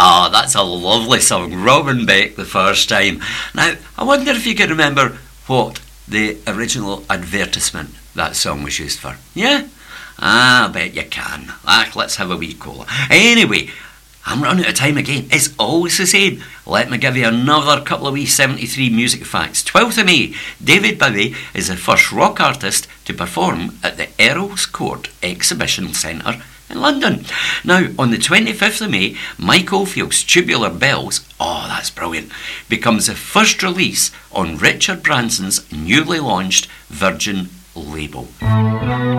Ah, that's a lovely song. Robin Beck, The First Time. Now, I wonder if you can remember what the original advertisement that song was used for. Yeah? I bet you can. Let's have a wee cola. Anyway, I'm running out of time again. It's always the same. Let me give you another couple of wee 73 music facts. 12th of May, David Bowie is the first rock artist to perform at the Earl's Court Exhibition Centre in London. Now, on the 25th of May, Mike Oldfield's Tubular Bells, oh, that's brilliant, becomes the first release on Richard Branson's newly launched Virgin label.